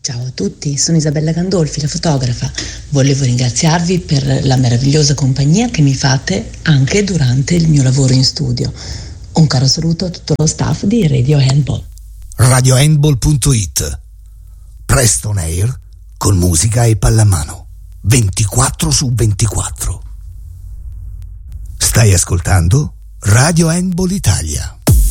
Ciao a tutti, sono Isabella Gandolfi, la fotografa. Volevo ringraziarvi per la meravigliosa compagnia che mi fate anche durante il mio lavoro in studio. Un caro saluto a tutto lo staff di Radio Handball. RadioHandball.it. Presto on air con musica e pallamano 24/24. Stai ascoltando Radio Handball Italia.